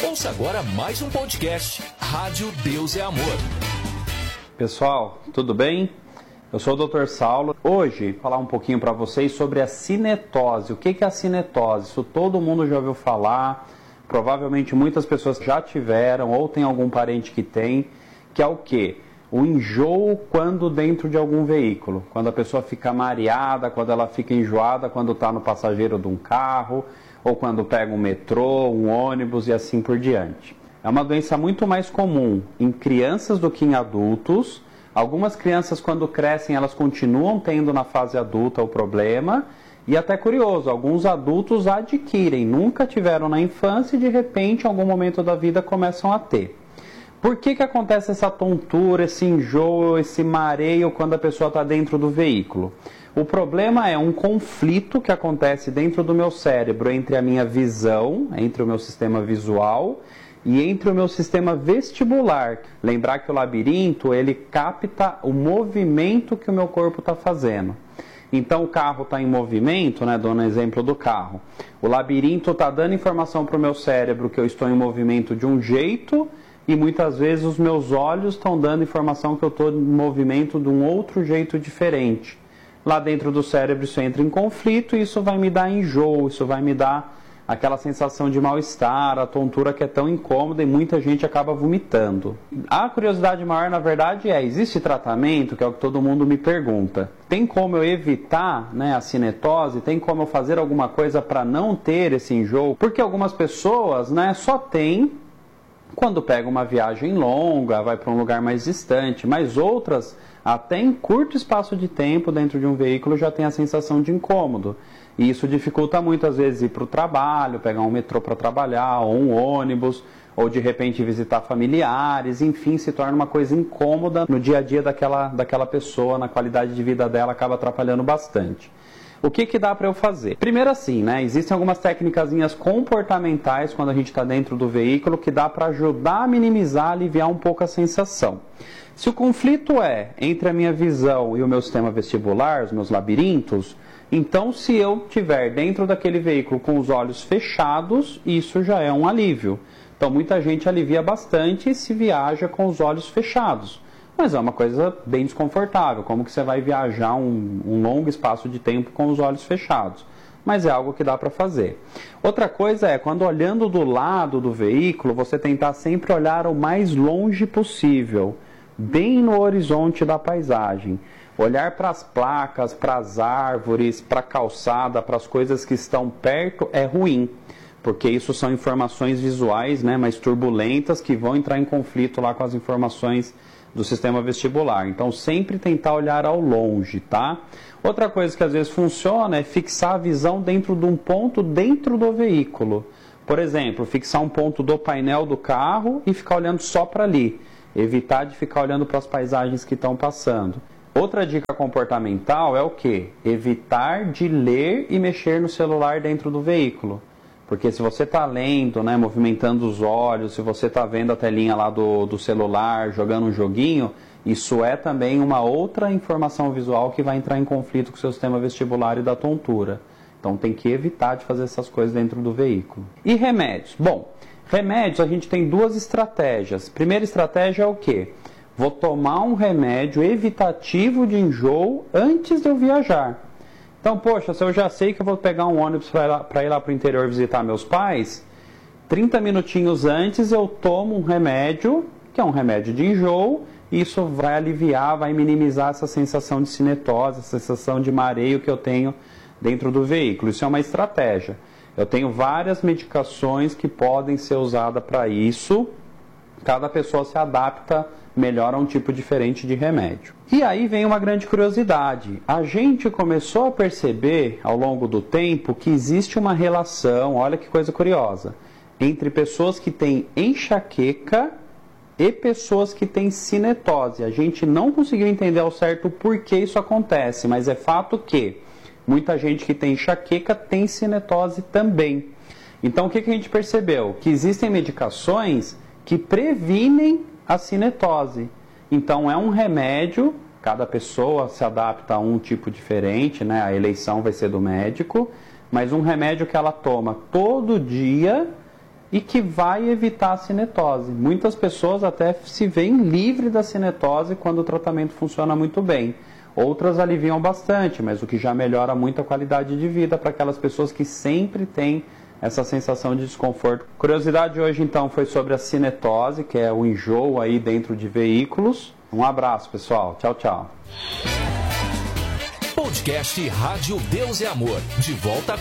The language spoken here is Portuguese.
Ouça agora mais um podcast, Rádio Deus é Amor. Pessoal, tudo bem? Eu sou o Dr. Saulo. Hoje, vou falar um pouquinho para vocês sobre a cinetose. O que é a cinetose? Isso todo mundo já ouviu falar, provavelmente muitas pessoas já tiveram ou tem algum parente que tem, que é o quê? O enjoo quando dentro de algum veículo. Quando a pessoa fica mareada, quando ela fica enjoada, quando está no passageiro de um carro, ou quando pega um metrô, um ônibus e assim por diante. É uma doença muito mais comum em crianças do que em adultos. Algumas crianças, quando crescem, elas continuam tendo na fase adulta o problema. E até curioso, alguns adultos adquirem, nunca tiveram na infância e de repente, em algum momento da vida, começam a ter. Por que acontece essa tontura, esse enjoo, esse mareio quando a pessoa está dentro do veículo? O problema é um conflito que acontece dentro do meu cérebro entre a minha visão, entre o meu sistema visual e entre o meu sistema vestibular. Lembrar que o labirinto, ele capta o movimento que o meu corpo está fazendo. Então o carro está em movimento, né? Dando exemplo do carro. O labirinto está dando informação para o meu cérebro que eu estou em movimento de um jeito e muitas vezes os meus olhos estão dando informação que eu estou em movimento de um outro jeito diferente. Lá dentro do cérebro isso entra em conflito e isso vai me dar enjoo, isso vai me dar aquela sensação de mal-estar, a tontura que é tão incômoda e muita gente acaba vomitando. A curiosidade maior, na verdade, existe tratamento, que é o que todo mundo me pergunta. Tem como eu evitar, a cinetose? Tem como eu fazer alguma coisa para não ter esse enjoo? Porque algumas pessoas, só têm quando pega uma viagem longa, vai para um lugar mais distante, mas outras, até em curto espaço de tempo dentro de um veículo, já tem a sensação de incômodo. E isso dificulta muito, às vezes, ir para o trabalho, pegar um metrô para trabalhar, ou um ônibus, ou de repente visitar familiares, enfim, se torna uma coisa incômoda no dia a dia daquela pessoa, na qualidade de vida dela, acaba atrapalhando bastante. O que dá para eu fazer? Primeiro assim, existem algumas técnicazinhas comportamentais quando a gente está dentro do veículo que dá para ajudar a minimizar, aliviar um pouco a sensação. Se o conflito é entre a minha visão e o meu sistema vestibular, os meus labirintos, então se eu estiver dentro daquele veículo com os olhos fechados, isso já é um alívio. Então muita gente alivia bastante se viaja com os olhos fechados. Mas é uma coisa bem desconfortável, como que você vai viajar um longo espaço de tempo com os olhos fechados. Mas é algo que dá para fazer. Outra coisa é, quando olhando do lado do veículo, você tentar sempre olhar o mais longe possível, bem no horizonte da paisagem. Olhar para as placas, para as árvores, para a calçada, para as coisas que estão perto é ruim. Porque isso são informações visuais, mais turbulentas, que vão entrar em conflito lá com as informações do sistema vestibular. Então, sempre tentar olhar ao longe, tá? Outra coisa que às vezes funciona é fixar a visão dentro de um ponto dentro do veículo. Por exemplo, fixar um ponto do painel do carro e ficar olhando só para ali. Evitar de ficar olhando para as paisagens que estão passando. Outra dica comportamental é o quê? Evitar de ler e mexer no celular dentro do veículo. Porque se você está lendo, movimentando os olhos, se você está vendo a telinha lá do celular, jogando um joguinho, isso é também uma outra informação visual que vai entrar em conflito com o seu sistema vestibular e da tontura. Então tem que evitar de fazer essas coisas dentro do veículo. E remédios? Bom, remédios a gente tem duas estratégias. Primeira estratégia é o quê? Vou tomar um remédio evitativo de enjoo antes de eu viajar. Então, poxa, se eu já sei que eu vou pegar um ônibus para ir lá para o interior visitar meus pais, 30 minutinhos antes eu tomo um remédio, que é um remédio de enjoo, e isso vai aliviar, vai minimizar essa sensação de cinetose, essa sensação de mareio que eu tenho dentro do veículo. Isso é uma estratégia. Eu tenho várias medicações que podem ser usadas para isso. Cada pessoa se adapta melhor a um tipo diferente de remédio. E aí vem uma grande curiosidade. A gente começou a perceber ao longo do tempo que existe uma relação, olha que coisa curiosa, entre pessoas que têm enxaqueca e pessoas que têm cinetose. A gente não conseguiu entender ao certo por que isso acontece, mas é fato que muita gente que tem enxaqueca tem cinetose também. Então o que a gente percebeu? Que existem medicações que previnem a cinetose. Então é um remédio, cada pessoa se adapta a um tipo diferente, a eleição vai ser do médico, mas um remédio que ela toma todo dia e que vai evitar a cinetose. Muitas pessoas até se veem livres da cinetose quando o tratamento funciona muito bem. Outras aliviam bastante, mas o que já melhora muito a qualidade de vida para aquelas pessoas que sempre têm essa sensação de desconforto. Curiosidade hoje então foi sobre a cinetose, que é o enjoo aí dentro de veículos. Um abraço, pessoal. Tchau, tchau. Podcast Rádio Deus é Amor. De volta